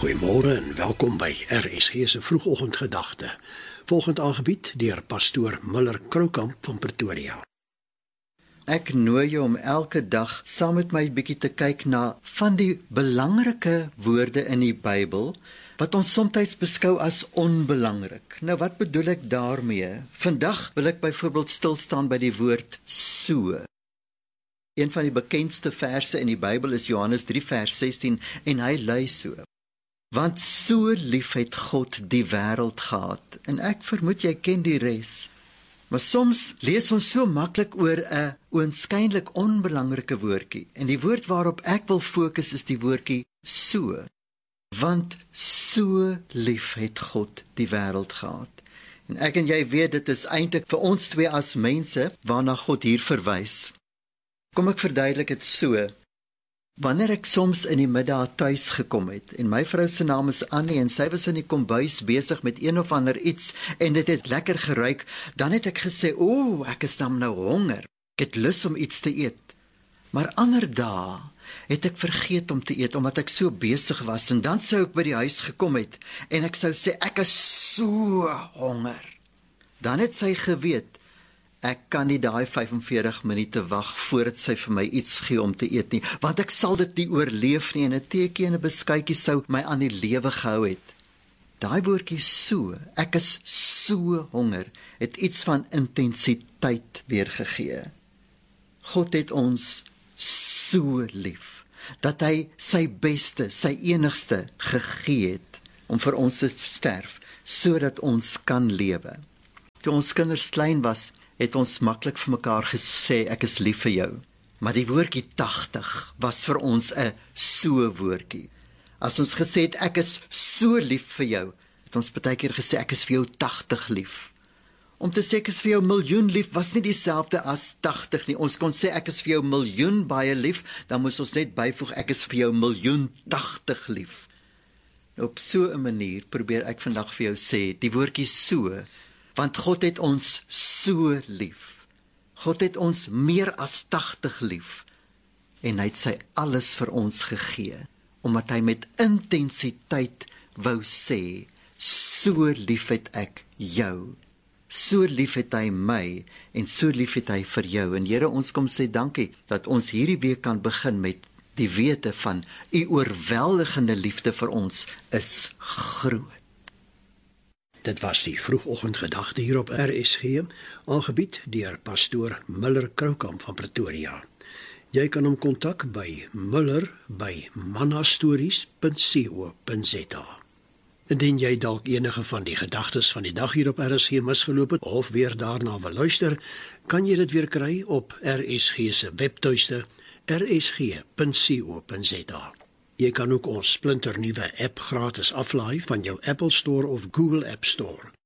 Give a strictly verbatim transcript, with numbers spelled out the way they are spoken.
Goeiemôre en welkom by R S G se vroegoggendgedagte. Volgend aangebied deur pastoor Müller Kroukamp van Pretoria. Ek nooi jou om elke dag saam met my bietjie te kyk na van die belangrike woorde in die Bybel wat ons soms beskou as onbelangrik. Nou wat bedoel ek daarmee? Vandag wil ek byvoorbeeld stil staan by die woord so. Een van die bekendste verse in die Bybel is Johannes drie vers sestien en hy lui so: Want so lief het God die wêreld gehad. En ek vermoed jy ken die res. Maar soms lees ons so maklik oor 'n oënskynlik onbelangrike woordjie. En die woord waarop ek wil fokus is die woordjie so. Want so lief het God die wêreld gehad. En ek en jy weet dit is eintlik vir ons twee as mense waarna God hier verwys. Kom ek verduidelik dit so. Wanneer ek soms in die middag tuis gekom het, en my vrou se naam is Annie, en sy was in die kombuis besig met een of ander iets, en dit het lekker geruik, dan het ek gesê, o, ek is dan nou honger, ek het lus om iets te eet. Maar ander dae het ek vergeet om te eet, omdat ek so besig was, en dan sou ek by die huis gekom het, en ek sou sê, ek is so honger. Dan het sy geweet, ek kan nie daai vyf en veertig minute wag voordat sy vir my iets gee om te eet nie, want ek sal dit nie oorleef nie, en 'n teekie en 'n beskuitjie sou my aan die lewe gehou het. Daai woordjie so, ek is so honger, het iets van intensiteit weergegee. God het ons so lief, dat hy sy beste, sy enigste gegee het, om vir ons te sterf, sodat ons kan lewe. Toe ons kinders klein was, het ons maklik vir mekaar gesê, ek is lief vir jou. Maar die woordjie tagtig was vir ons 'n so woordjie. As ons gesê het, ek is so lief vir jou, het ons baie keer gesê, ek is vir jou tagtig lief. Om te sê, ek is vir jou miljoen lief, was nie dieselfde as tagtig nie. Ons kon sê, ek is vir jou miljoen baie lief, dan moes ons net byvoeg, ek is vir jou miljoen tagtig lief. Op so 'n manier probeer ek vandag vir jou sê, die woordjie so, want God het ons so lief. God het ons meer as tagtig lief. En hy het sy alles vir ons gegee, omdat hy met intensiteit wou sê, so lief het ek jou. So lief het hy my, en so lief het hy vir jou. En Here, ons kom sê dankie, dat ons hierdie week kan begin met die wete van, u oorweldigende liefde vir ons is groot. Dit was die vroegoggendgedagte hier op R S G, aangebied deur pastoor Müller Kroukamp van Pretoria. Jy kan hom kontak by Müller by mannastories punt co punt za. Indien jy dalk enige van die gedagtes van die dag hier op R S G misgeloop het, of weer daarna wil luister, kan jy dit weer kry op R S G se webtuiste, r s g punt co punt za. Jy kan ook ons splinternuwe app gratis aflaai van jou Apple Store of Google App Store.